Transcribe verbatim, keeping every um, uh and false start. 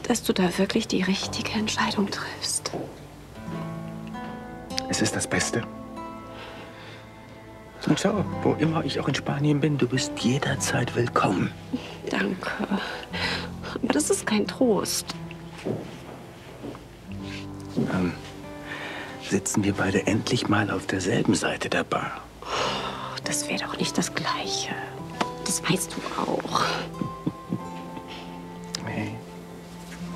dass du da wirklich die richtige Entscheidung triffst. Es ist das Beste. Und schau, wo immer ich auch in Spanien bin, du bist jederzeit willkommen. Danke. Aber das ist kein Trost. Dann sitzen wir beide endlich mal auf derselben Seite der Bar. Das wäre doch nicht das Gleiche. Das weißt du auch.